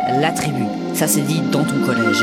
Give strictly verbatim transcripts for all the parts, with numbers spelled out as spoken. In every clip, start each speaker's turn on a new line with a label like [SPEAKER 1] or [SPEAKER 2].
[SPEAKER 1] la tribu. Ça c'est dit dans ton collège.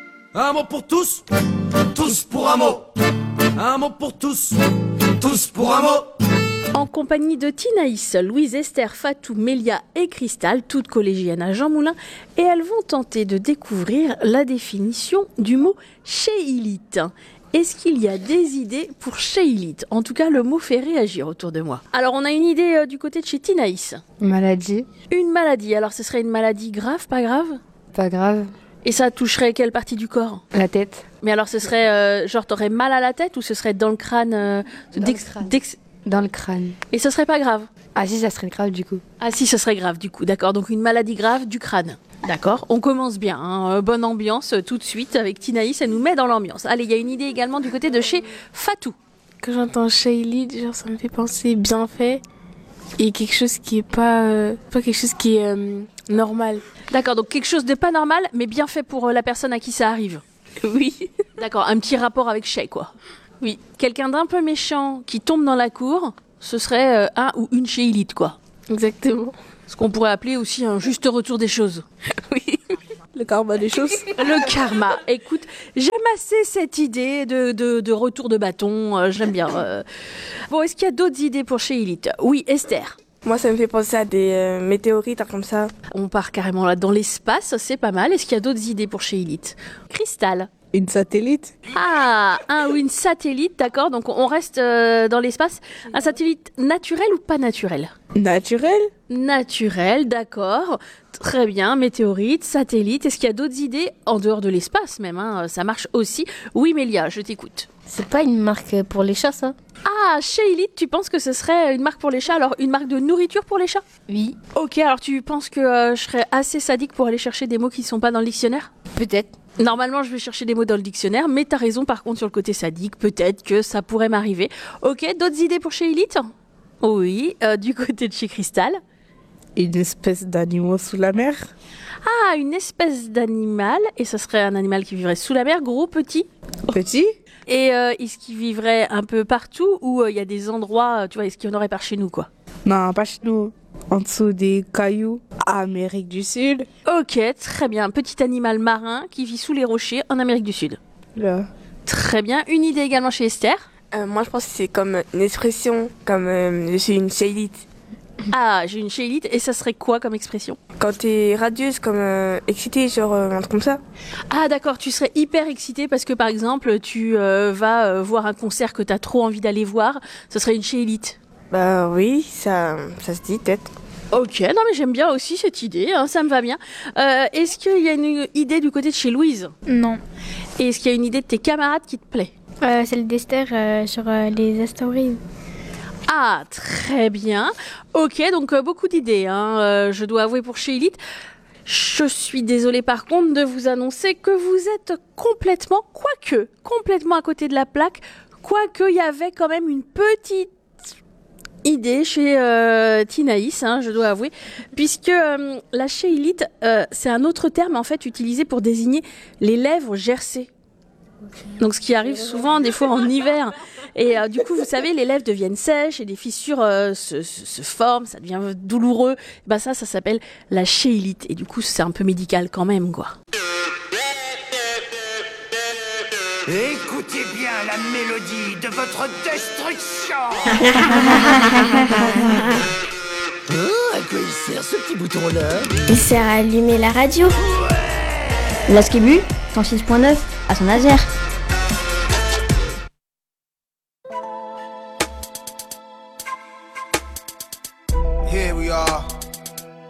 [SPEAKER 2] Un mot pour tous, tous pour un mot. Un mot pour tous, tous pour un mot.
[SPEAKER 3] En compagnie de Tinaïs, Louise, Esther, Fatou, Mélia et Cristal, toutes collégiennes à Jean Moulin, et elles vont tenter de découvrir la définition du mot chéilite. Est-ce qu'il y a des idées pour chéilite ? En tout cas, le mot fait réagir autour de moi. Alors, on a une idée euh, du côté de chez Tinaïs.
[SPEAKER 4] Maladie.
[SPEAKER 3] Une maladie. Alors, ce serait une maladie grave, pas grave ?
[SPEAKER 4] Pas grave.
[SPEAKER 3] Et ça toucherait quelle partie du corps ?
[SPEAKER 4] La tête.
[SPEAKER 3] Mais alors, ce serait euh, genre, t'aurais mal à la tête ou ce serait dans le crâne euh,
[SPEAKER 4] Dans
[SPEAKER 3] d'ex-
[SPEAKER 4] le crâne.
[SPEAKER 3] d'ex-
[SPEAKER 4] Dans le crâne.
[SPEAKER 3] Et ce serait pas grave ?
[SPEAKER 4] Ah si, ça serait grave du coup.
[SPEAKER 3] Ah si, ce serait grave du coup, d'accord. Donc une maladie grave du crâne. D'accord, on commence bien, hein. euh, bonne ambiance euh, tout de suite avec Tinaïs, elle nous met dans l'ambiance. Allez, il y a une idée également du côté de chez Fatou.
[SPEAKER 5] Quand j'entends chéilite, genre ça me fait penser bien fait et quelque chose qui est pas, euh, pas quelque chose qui est euh, normal.
[SPEAKER 3] D'accord, donc quelque chose de pas normal, mais bien fait pour euh, la personne à qui ça arrive.
[SPEAKER 5] Oui.
[SPEAKER 3] D'accord, un petit rapport avec Shay, quoi.
[SPEAKER 5] Oui.
[SPEAKER 3] Quelqu'un d'un peu méchant qui tombe dans la cour, ce serait euh, un ou une chéilite, quoi.
[SPEAKER 5] Exactement.
[SPEAKER 3] Ce qu'on pourrait appeler aussi un juste retour des choses.
[SPEAKER 5] Oui. Le karma des choses.
[SPEAKER 3] Le karma. Écoute, j'aime assez cette idée de, de, de retour de bâton. Euh, j'aime bien. Euh. Bon, est-ce qu'il y a d'autres idées pour chéilite ? Oui, Esther.
[SPEAKER 5] Moi, ça me fait penser à des euh, météorites, comme ça.
[SPEAKER 3] On part carrément là dans l'espace, c'est pas mal. Est-ce qu'il y a d'autres idées pour chéilite ? Cristal.
[SPEAKER 6] Une satellite.
[SPEAKER 3] Ah, un ou une satellite, d'accord. Donc on reste euh, dans l'espace. Un satellite naturel ou pas naturel ?
[SPEAKER 6] Naturel.
[SPEAKER 3] Naturel, d'accord. Très bien, météorite, satellite. Est-ce qu'il y a d'autres idées en dehors de l'espace même, hein, ça marche aussi. Oui, Mélia, je t'écoute.
[SPEAKER 7] C'est pas une marque pour les chats, ça ?
[SPEAKER 3] Ah, chéilite, tu penses que ce serait une marque pour les chats ? Alors, une marque de nourriture pour les chats ?
[SPEAKER 7] Oui.
[SPEAKER 3] Ok, alors tu penses que euh, je serais assez sadique pour aller chercher des mots qui ne sont pas dans le dictionnaire ?
[SPEAKER 7] Peut-être.
[SPEAKER 3] Normalement, je vais chercher des mots dans le dictionnaire, mais t'as raison par contre sur le côté sadique, peut-être que ça pourrait m'arriver. Ok, d'autres idées pour chéilite ? Oui, euh, du côté de chez Cristal.
[SPEAKER 6] Une espèce d'animal sous la mer.
[SPEAKER 3] Ah, une espèce d'animal, et ça serait un animal qui vivrait sous la mer, gros, petit.
[SPEAKER 6] Petit.
[SPEAKER 3] Et euh, est-ce qu'il vivrait un peu partout ou il euh, y a des endroits, tu vois, est-ce qu'il y en aurait par chez nous, quoi ?
[SPEAKER 6] Non, pas chez nous. En dessous des cailloux, Amérique du Sud.
[SPEAKER 3] Ok, très bien. Petit animal marin qui vit sous les rochers en Amérique du Sud.
[SPEAKER 6] Là.
[SPEAKER 3] Très bien. Une idée également chez Esther.
[SPEAKER 5] Euh, moi, je pense que c'est comme une expression, comme euh, je suis une chéilite.
[SPEAKER 3] Ah, j'ai une chéilite. Et ça serait quoi comme expression ?
[SPEAKER 5] Quand t'es radieuse, comme euh, excitée, genre euh, un truc comme ça.
[SPEAKER 3] Ah d'accord, tu serais hyper excitée parce que par exemple, tu euh, vas euh, voir un concert que t'as trop envie d'aller voir. Ce serait une chéilite.
[SPEAKER 5] Bah oui, ça, ça se dit peut-être.
[SPEAKER 3] Ok, non mais j'aime bien aussi cette idée, hein, ça me va bien. Euh, est-ce qu'il y a une idée du côté de chez Louise ?
[SPEAKER 8] Non.
[SPEAKER 3] Et est-ce qu'il y a une idée de tes camarades qui te plaît ?
[SPEAKER 8] Euh, celle d'Esther euh, sur euh, les astéroïdes.
[SPEAKER 3] Ah, très bien. Ok, donc euh, beaucoup d'idées, hein, euh, je dois avouer pour chéilite. Je suis désolée par contre de vous annoncer que vous êtes complètement, quoique, complètement à côté de la plaque, quoique il y avait quand même une petite idée chez euh, Tinaïs, hein, je dois avouer, puisque euh, la chéilite, euh, c'est un autre terme en fait utilisé pour désigner les lèvres gercées. Donc ce qui arrive souvent des fois en hiver. Et euh, du coup, vous savez, les lèvres deviennent sèches et des fissures euh, se, se, se forment, ça devient douloureux. Ben ça, ça s'appelle la chéilite. Et du coup, c'est un peu médical quand même, quoi.
[SPEAKER 2] Écoutez bien la mélodie de votre destruction. Oh, à quoi il sert ce petit bouton-là ?
[SPEAKER 8] Il sert à allumer la radio.
[SPEAKER 7] La Skibu, cent six point neuf, à Saint-Nazaire.